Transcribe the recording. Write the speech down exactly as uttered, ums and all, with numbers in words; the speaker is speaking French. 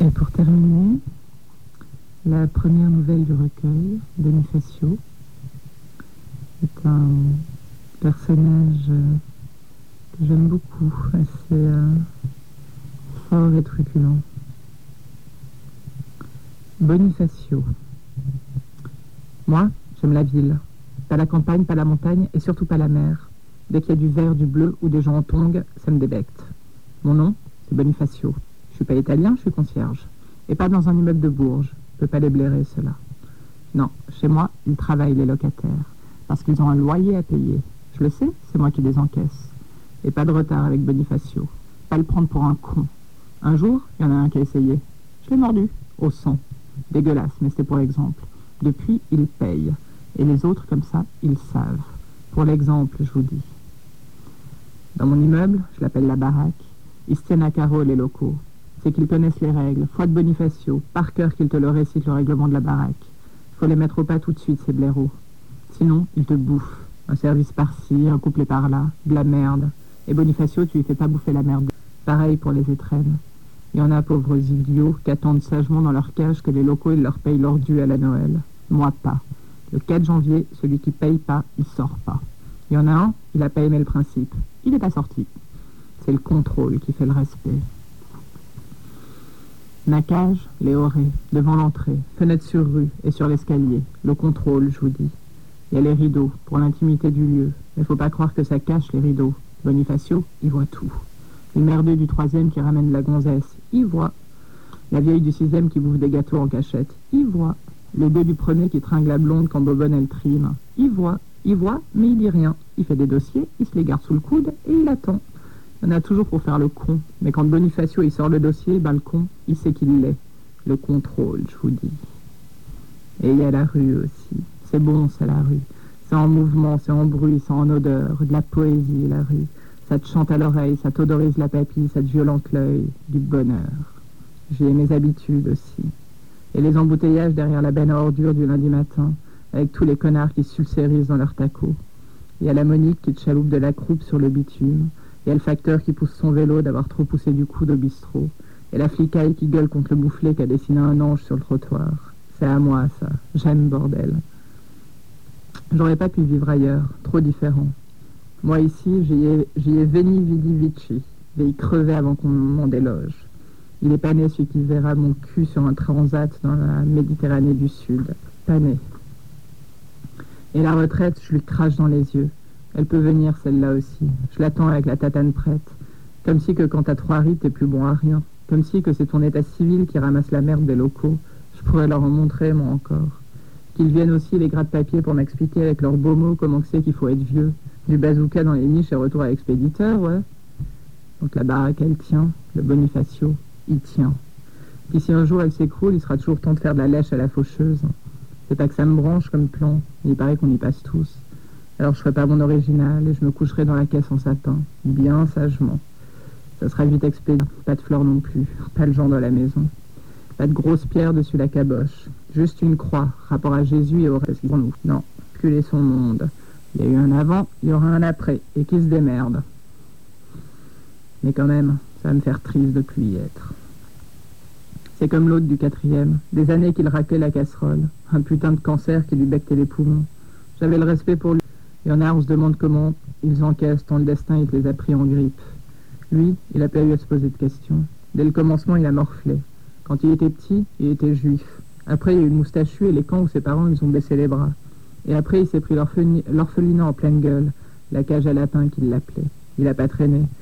Et pour terminer, la première nouvelle du recueil, Bonifacio, est un personnage que j'aime beaucoup, assez euh, fort et truculent. Bonifacio. Moi, j'aime la ville. Pas la campagne, pas la montagne et surtout pas la mer. Dès qu'il y a du vert, du bleu ou des gens en tongs, ça me débecte. Mon nom, c'est Bonifacio. Je suis pas italien, je suis concierge. Et pas dans un immeuble de Bourges. Je peux pas les blairer, ceux-là. Non, chez moi, ils travaillent, les locataires. Parce qu'ils ont un loyer à payer. Je le sais, c'est moi qui les encaisse. Et pas de retard avec Bonifacio. Pas le prendre pour un con. Un jour, il y en a un qui a essayé. Je l'ai mordu, au sang. Dégueulasse, mais c'était pour l'exemple. Depuis, il paye. Et les autres, comme ça, ils savent. Pour l'exemple, je vous dis. Dans mon immeuble, je l'appelle la baraque, ils se tiennent à carreau, les locaux. C'est qu'ils connaissent les règles. Foi de Bonifacio, par cœur qu'ils te le récitent, le règlement de la baraque. Faut les mettre au pas tout de suite, ces blaireaux. Sinon, ils te bouffent. Un service par-ci, un couplet par-là, de la merde. Et Bonifacio, tu lui fais pas bouffer la merde. Pareil pour les étrennes. Il y en a, pauvres idiots, qui attendent sagement dans leur cage que les locaux, ils leur payent leur dû à la Noël. Moi, pas. Le quatre janvier, celui qui paye pas, il sort pas. Il y en a un, il a pas aimé le principe. Il n'est pas sorti. C'est le contrôle qui fait le respect. Ma cage, les orées, devant l'entrée, fenêtre sur rue et sur l'escalier. Le contrôle, je vous dis. Il y a les rideaux, pour l'intimité du lieu. Mais faut pas croire que ça cache les rideaux. Bonifacio, il voit tout. Le merdeux du troisième qui ramène la gonzesse, il voit. La vieille du sixième qui bouffe des gâteaux en cachette, il voit. Le deux du premier qui tringle la blonde quand Bobonne elle trime, il voit. Il voit, mais il dit rien. Il fait des dossiers, il se les garde sous le coude et il attend. Il y en a toujours pour faire le con. Mais quand Bonifacio il sort le dossier, ben le con, il sait qu'il l'est. Le contrôle, je vous dis. Et il y a la rue aussi. C'est bon, c'est la rue. C'est en mouvement, c'est en bruit, c'est en odeur. De la poésie, la rue. Ça te chante à l'oreille, ça t'odorise la papille, ça te violente l'œil. Du bonheur. J'y ai mes habitudes aussi. Et les embouteillages derrière la benne à ordures du lundi matin, avec tous les connards qui sulcérisent dans leur taco. Il y a la Monique qui te chaloupe de la croupe sur le bitume. Il y a le facteur qui pousse son vélo d'avoir trop poussé du coude au bistrot. Et la flicaille qui gueule contre le boufflet qui a dessiné un ange sur le trottoir. C'est à moi, ça. J'aime, bordel. J'aurais pas pu vivre ailleurs. Trop différent. Moi, ici, j'y ai, j'y ai veni vidi vici. Vais y crever avant qu'on m'en déloge. Il est pas né celui qui verra mon cul sur un transat dans la Méditerranée du Sud. Pas né. Et la retraite, je lui crache dans les yeux. Elle peut venir, celle-là aussi. Je l'attends avec la tatane prête. Comme si que quand t'as trois rides, t'es plus bon à rien. Comme si que c'est ton état civil qui ramasse la merde des locaux. Je pourrais leur en montrer, moi encore. Qu'ils viennent aussi, les gras de papier, pour m'expliquer avec leurs beaux mots comment c'est qu'il faut être vieux. Du bazooka dans les niches et retour à l'expéditeur, ouais. Donc la baraque, elle tient. Le Bonifacio, il tient. Puis si un jour elle s'écroule, il sera toujours temps de faire de la lèche à la faucheuse. C'est pas que ça me branche comme plan, il paraît qu'on y passe tous. Alors je ferai pas mon original et je me coucherai dans la caisse en sapin, bien sagement. Ça sera vite expédié, pas de fleurs non plus, pas le genre de la maison. Pas de grosses pierres dessus la caboche, juste une croix, rapport à Jésus et au reste pour nous. Non, reculer son monde. Il y a eu un avant, il y aura un après, et qui se démerde. Mais quand même, ça va me faire triste de plus y être. C'est comme l'autre du quatrième, des années qu'il raclait la casserole, un putain de cancer qui lui bectait les poumons. J'avais le respect pour lui. Il y en a, on se demande comment ils encaissent tant le destin il te les a pris en grippe. Lui, il a pas eu à se poser de questions. Dès le commencement, il a morflé. Quand il était petit, il était juif. Après, il y a eu le moustachu et les camps où ses parents, ils ont baissé les bras. Et après, il s'est pris l'orphelinat en pleine gueule, la cage à lapin qu'il l'appelait. Il a pas traîné.